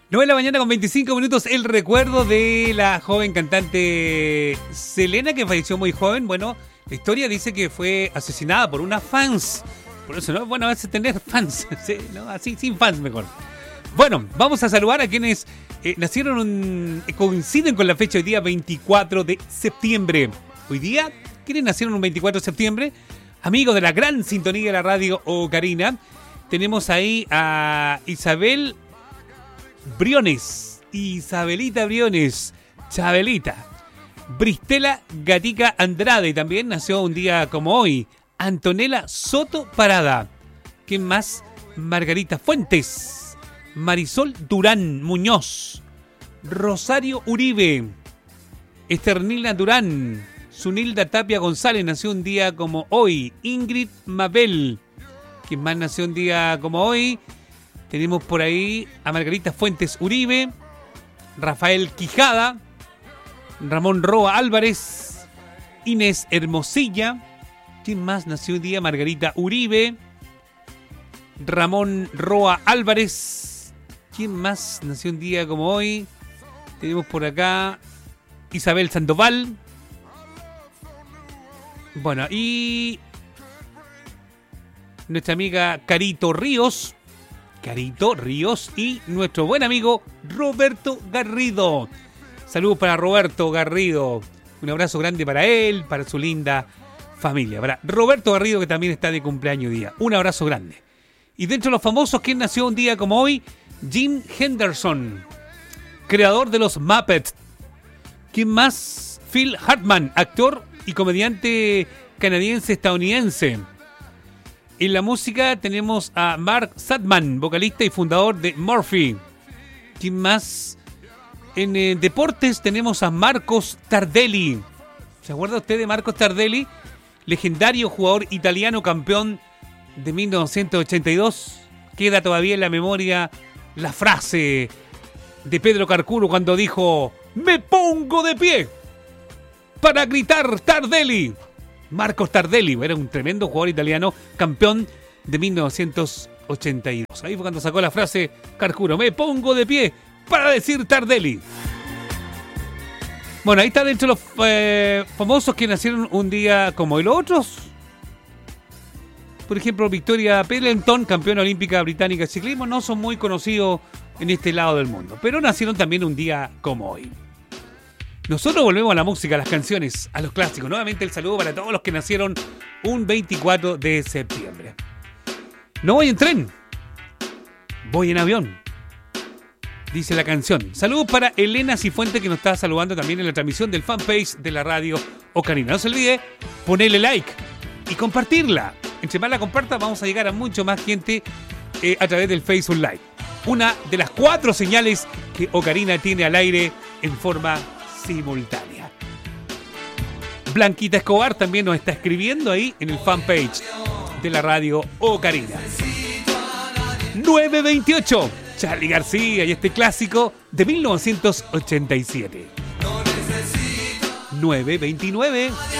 9 de la mañana con 25 minutos, el recuerdo de la joven cantante Selena, que falleció muy joven. Bueno, la historia dice que fue asesinada por unas fans. Por eso, ¿no? Bueno, a veces tener fans, ¿sí? ¿No? Así, sin fans mejor. Bueno, vamos a saludar a quienes coinciden con la fecha hoy día 24 de septiembre. Hoy día, ¿quiénes nacieron un 24 de septiembre? Amigos de la gran sintonía de la radio Ocarina. Tenemos ahí a Isabel Briones, Isabelita Briones, Chabelita. Bristela Gatica Andrade también nació un día como hoy. Antonella Soto Parada. ¿Quién más? Margarita Fuentes. Marisol Durán Muñoz. Rosario Uribe. Esternila Durán. Zunilda Tapia González nació un día como hoy. Ingrid Mabel. ¿Quién más nació un día como hoy? Tenemos por ahí a Margarita Fuentes Uribe, Rafael Quijada, Ramón Roa Álvarez, Inés Hermosilla. ¿Quién más nació un día? Margarita Uribe, Ramón Roa Álvarez. ¿Quién más nació un día como hoy? Tenemos por acá Isabel Sandoval. Bueno, y nuestra amiga Carito Ríos y nuestro buen amigo Roberto Garrido. Saludos para Roberto Garrido. Un abrazo grande para él, para su linda familia. Para Roberto Garrido, que también está de cumpleaños hoy día. Un abrazo grande. Y dentro de los famosos, ¿quién nació un día como hoy? Jim Henderson, creador de los Muppets. ¿Quién más? Phil Hartman, actor y comediante canadiense-estadounidense. En la música tenemos a Mark Sadman, vocalista y fundador de Murphy. ¿Quién más? En deportes tenemos a Marcos Tardelli. ¿Se acuerda usted de Marcos Tardelli? Legendario jugador italiano, campeón de 1982. Queda todavía en la memoria la frase de Pedro Carcuro cuando dijo: "Me pongo de pie para gritar Tardelli". Marcos Tardelli era un tremendo jugador italiano, campeón de 1982. Ahí fue cuando sacó la frase Carcuro: "Me pongo de pie para decir Tardelli". Bueno, ahí está dentro de los famosos que nacieron un día como los otros. Por ejemplo, Victoria Pendleton, campeona olímpica británica de ciclismo, no son muy conocidos en este lado del mundo, pero nacieron también un día como hoy. Nosotros volvemos a la música, a las canciones, a los clásicos. Nuevamente el saludo para todos los que nacieron un 24 de septiembre. No voy en tren, voy en avión, dice la canción. Saludos para Elena Cifuente, que nos está saludando también en la transmisión del fanpage de la radio Ocarina. No se olvide ponerle like y compartirla. Entre más la comparta, vamos a llegar a mucho más gente a través del Facebook Live. Una de las 4 señales que Ocarina tiene al aire en forma simultánea. Blanquita Escobar también nos está escribiendo ahí en el fanpage de la radio Ocarina. 9:28, Charly García y este clásico de 1987. 9:29.